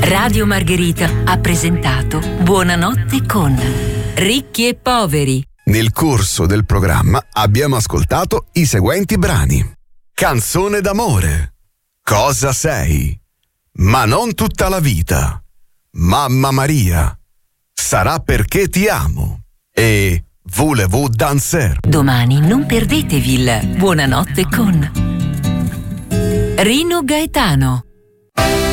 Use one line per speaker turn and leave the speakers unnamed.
Radio Margherita ha presentato Buonanotte con Ricchi e Poveri.
Nel corso del programma abbiamo ascoltato i seguenti brani: Canzone d'amore, Cosa sei, Ma non tutta la vita, Mamma Maria, Sarà perché ti amo e Voulez-vous danser.
Domani non perdetevi il Buonanotte con Rino Gaetano.